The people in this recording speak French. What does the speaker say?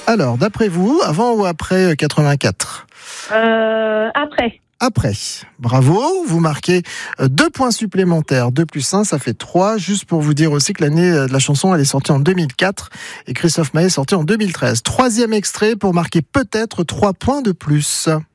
Alors, d'après vous, avant ou après 84 ? Après. Après. Bravo, vous marquez 2 points supplémentaires. 2 plus 1, ça fait 3. Juste pour vous dire aussi que l'année de la chanson, elle est sortie en 2004 et Christophe Maé est sorti en 2013. 3e extrait pour marquer peut-être 3 points de plus.